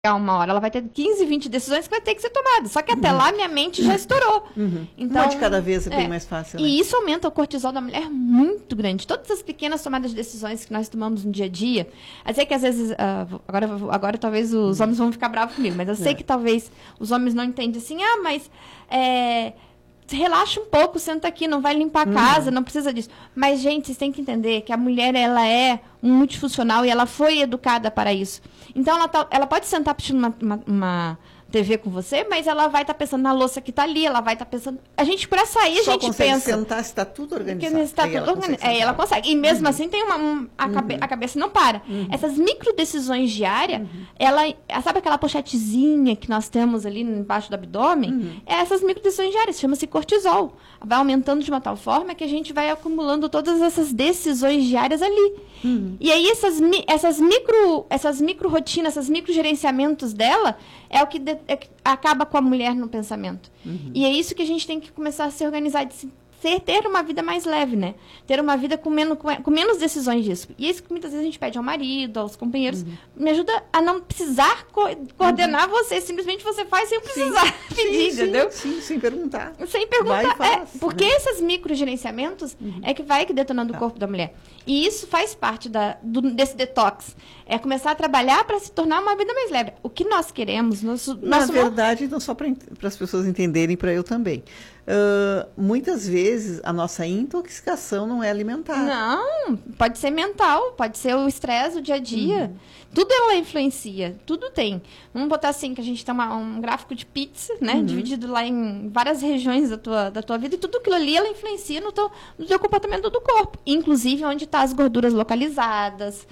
uma hora, ela vai ter 15, 20 decisões que vai ter que ser tomadas. Só que até lá minha mente já estourou. Então, uma de cada vez é bem mais fácil. Né? E isso aumenta o cortisol da mulher muito grande. Todas as pequenas tomadas de decisões que nós tomamos no dia a dia. Eu sei que às vezes, agora talvez os homens vão ficar bravos comigo, mas eu sei que talvez os homens não entendem assim, mas relaxa um pouco, senta aqui, não vai limpar a casa, não precisa disso. Mas, gente, vocês têm que entender que a mulher, ela é um multifuncional e ela foi educada para isso. Então, ela pode sentar assistindo uma TV com você, mas ela vai estar pensando na louça que está ali, ela vai estar pensando... A gente, para sair, a gente pensa... Só sentar se está tudo organizado. Ela consegue. E mesmo assim, tem a cabeça não para. Essas micro decisões diárias, sabe aquela pochetezinha que nós temos ali embaixo do abdômen? Essas micro decisões diárias, chama-se cortisol. Vai aumentando de uma tal forma que a gente vai acumulando todas essas decisões diárias ali. E aí, essas micro rotinas, esses micro gerenciamentos dela, é o que acaba com a mulher no pensamento. E é isso que a gente tem que começar a se organizar, ter uma vida mais leve, né? Ter uma vida com menos decisões disso. E isso que muitas vezes a gente pede ao marido, aos companheiros, me ajuda a não precisar coordenar você, simplesmente você faz sem precisar pedir, entendeu? Sim, sem perguntar. Sem perguntar. Porque esses microgerenciamentos é que vai detonando o corpo da mulher. E isso faz parte desse detox. É começar a trabalhar para se tornar uma vida mais leve. O que nós queremos... Na verdade, não só para as pessoas entenderem, para eu também. Muitas vezes a nossa intoxicação não é alimentar. Não, pode ser mental, pode ser o estresse do dia a dia. Tudo ela influencia, tudo tem. Vamos botar assim, que a gente tem um gráfico de pizza, né? Dividido lá em várias regiões da tua vida, e tudo aquilo ali ela influencia no teu comportamento do corpo. Inclusive onde estão as gorduras localizadas.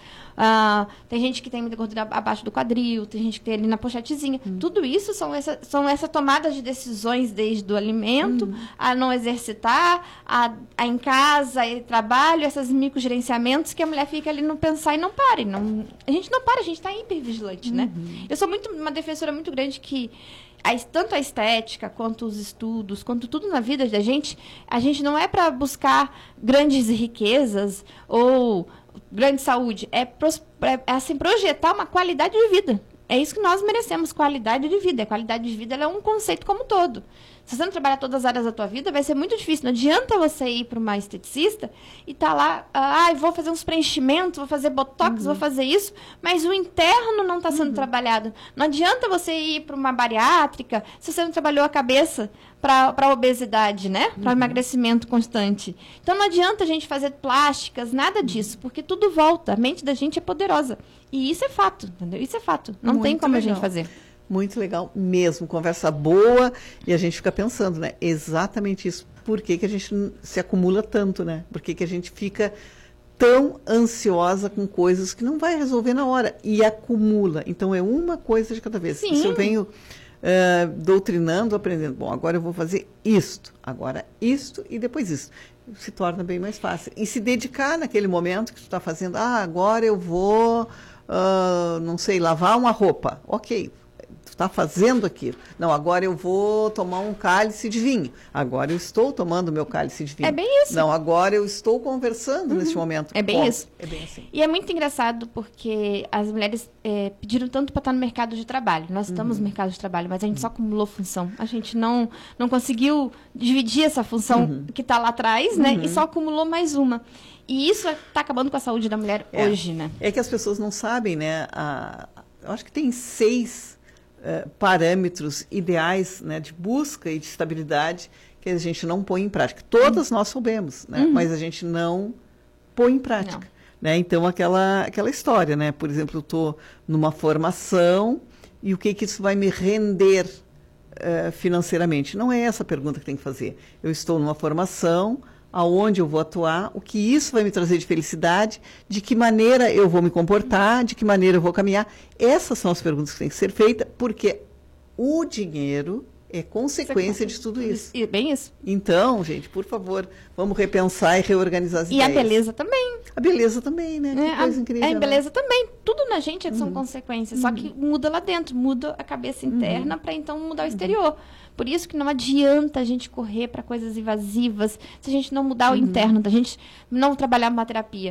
Tem gente que tem muita gordura abaixo do quadril, tem gente que tem ali na pochetezinha. Tudo isso são essa tomada de decisões, desde o alimento, a não exercitar, a em casa, a trabalho, esses microgerenciamentos que a mulher fica ali no pensar e não para. A gente não para, a gente está hipervigilante, né? Eu sou uma defensora muito grande que tanto a estética, quanto os estudos, quanto tudo na vida da gente, a gente não é para buscar grandes riquezas ou grande saúde, assim, projetar uma qualidade de vida. É isso que nós merecemos, qualidade de vida. A qualidade de vida ela é um conceito como um todo. Se você não trabalhar todas as áreas da tua vida, vai ser muito difícil. Não adianta você ir para uma esteticista e tá lá, vou fazer uns preenchimentos, vou fazer botox, vou fazer isso, mas o interno não está sendo trabalhado. Não adianta você ir para uma bariátrica se você não trabalhou a cabeça para a obesidade, né? Para o emagrecimento constante. Então, não adianta a gente fazer plásticas, nada disso, porque tudo volta. A mente da gente é poderosa. E isso é fato, entendeu? Isso é fato. Não muito tem como legal. A gente fazer. Muito legal mesmo. Conversa boa e a gente fica pensando, né? Exatamente isso. Por que a gente se acumula tanto, né? Por que a gente fica tão ansiosa com coisas que não vai resolver na hora e acumula. Então, é uma coisa de cada vez. Sim. Isso eu venho doutrinando, aprendendo. Bom, agora eu vou fazer isto, agora isto e depois isso. Se torna bem mais fácil. E se dedicar naquele momento que tu está fazendo, agora eu vou, não sei, lavar uma roupa. Ok, tu está fazendo aquilo. Não, agora eu vou tomar um cálice de vinho. Agora eu estou tomando meu cálice de vinho. É bem isso. Não, agora eu estou conversando neste momento. É bem isso. É bem assim. E é muito engraçado porque as mulheres pediram tanto para estar no mercado de trabalho. Nós estamos no mercado de trabalho, mas a gente só acumulou função. A gente não conseguiu dividir essa função que está lá atrás, né? E só acumulou mais uma. E isso está acabando com a saúde da mulher hoje, né? É que as pessoas não sabem, né? Eu acho que tem 6 parâmetros ideais, né, de busca e de estabilidade que a gente não põe em prática. Todas nós soubemos, né, mas a gente não põe em prática. Né? Então, aquela história, né? Por exemplo, eu estou numa formação e o que isso vai me render financeiramente? Não é essa a pergunta que tem que fazer. Eu estou numa formação, aonde eu vou atuar, o que isso vai me trazer de felicidade, de que maneira eu vou me comportar, de que maneira eu vou caminhar. Essas são as perguntas que têm que ser feitas, porque o dinheiro é consequência de tudo isso. Bem isso. Então, gente, por favor, vamos repensar e reorganizar as ideias. E a beleza também. A beleza também, né? Que coisa incrível. A beleza também. Tudo na gente são consequências, só que muda lá dentro, muda a cabeça interna para então mudar o exterior. Por isso que não adianta a gente correr para coisas invasivas se a gente não mudar o interno, da gente não trabalhar uma terapia.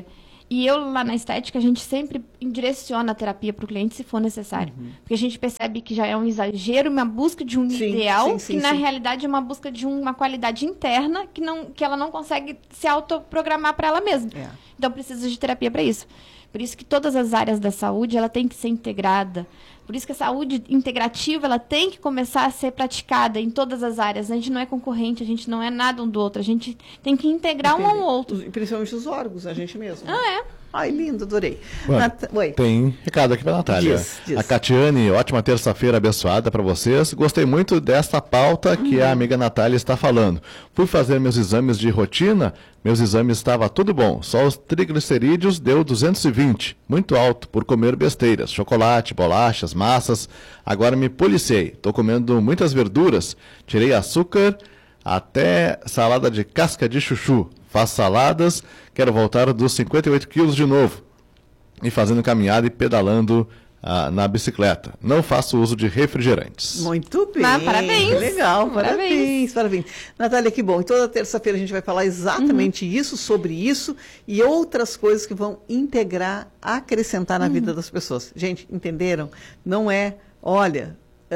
E eu, lá na estética, a gente sempre direciona a terapia para o cliente se for necessário. Porque a gente percebe que já é um exagero, uma busca de um ideal, que na realidade é uma busca de uma qualidade interna que ela não consegue se autoprogramar para ela mesma. Então, precisa de terapia para isso. Por isso que todas as áreas da saúde, ela tem que ser integrada. Por isso que a saúde integrativa, ela tem que começar a ser praticada em todas as áreas. A gente não é concorrente, a gente não é nada um do outro. A gente tem que integrar um ao outro. E principalmente os órgãos, a gente mesmo. É. Ai, lindo, adorei. Oi. Tem recado aqui para Natália. Diz. A Catiane, ótima terça-feira abençoada para vocês. Gostei muito desta pauta que a amiga Natália está falando. Fui fazer meus exames de rotina, meus exames estavam tudo bom, só os triglicerídeos deu 220, muito alto por comer besteiras, chocolate, bolachas, massas. Agora me policiei, estou comendo muitas verduras, tirei açúcar, até salada de casca de chuchu. Faço saladas, quero voltar dos 58 quilos de novo. E fazendo caminhada e pedalando na bicicleta. Não faço uso de refrigerantes. Muito bem. Parabéns. Legal, parabéns. Natália, que bom. E toda terça-feira a gente vai falar exatamente isso, sobre isso e outras coisas que vão integrar, acrescentar na vida das pessoas. Gente, entenderam? Não é, olha,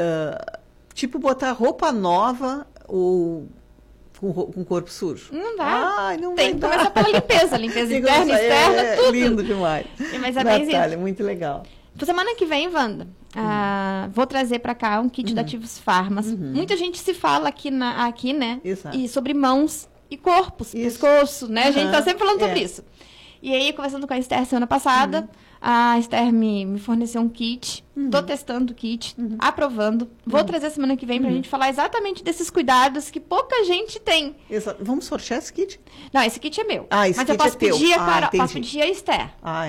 tipo botar roupa nova ou com o corpo sujo. Não dá. Ai, não tem que vai começar pela limpeza interna, externa, tudo. Lindo demais. Mas é Natália, muito legal. Semana que vem, Wanda, vou trazer para cá um kit da Ativos Farmas. Muita gente se fala aqui, né? Exato. E sobre mãos e corpos, pescoço, né? A gente tá sempre falando sobre isso. E aí, conversando com a Esther semana passada, a Esther me forneceu um kit. Tô testando o kit, aprovando. Vou trazer semana que vem pra gente falar exatamente desses cuidados que pouca gente tem. Exato. Vamos sortear esse kit? Não, esse kit é meu. Esse mas kit eu posso pedir, posso pedir a Esther.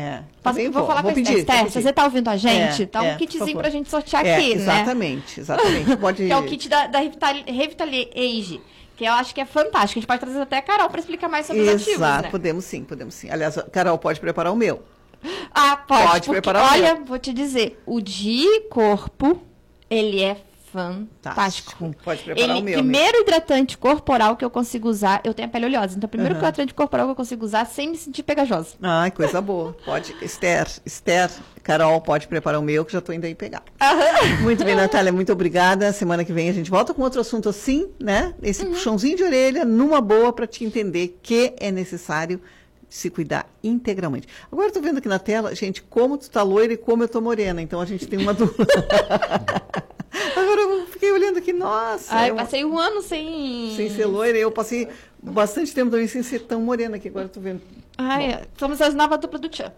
Vou falar com a Esther. Esther, se você tá ouvindo a gente, tá um kitzinho pra gente sortear aqui, exatamente, né? Exatamente. Que é o kit da Revitali Age. Que eu acho que é fantástico. A gente pode trazer até a Carol para explicar mais sobre os ativos, Exato, né? podemos sim. Aliás, Carol, pode preparar o meu. Pode preparar o meu. Olha, vou te dizer, o de corpo, ele é fantástico. Pode preparar o meu. Primeiro hidratante corporal que eu consigo usar, eu tenho a pele oleosa, então primeiro hidratante corporal que eu consigo usar sem me sentir pegajosa. Ai, coisa boa. Pode, Esther, Carol, pode preparar o meu, que já estou indo aí pegar. Muito bem, Natália, muito obrigada. Semana que vem a gente volta com outro assunto assim, né? Esse puxãozinho de orelha, numa boa, para te entender que é necessário se cuidar integralmente. Agora eu tô vendo aqui na tela, gente, como tu tá loira e como eu tô morena. Então a gente tem uma dúvida. Agora eu fiquei olhando aqui, nossa. Eu passei um ano sem ser loira. Eu passei bastante tempo também sem ser tão morena aqui. Agora eu tô vendo. Somos as novas duplas do Tchan.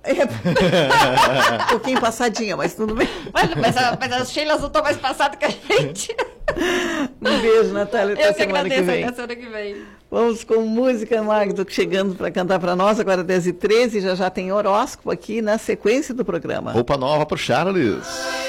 Um pouquinho passadinha, mas tudo bem. Mas as Sheilas não estão mais passadas que a gente. Um beijo, Natália. Eu que agradeço, até semana que vem. Vamos com música, Magdo, chegando para cantar para nós, agora 10h13, já tem horóscopo aqui na sequência do programa. Roupa nova pro Charles.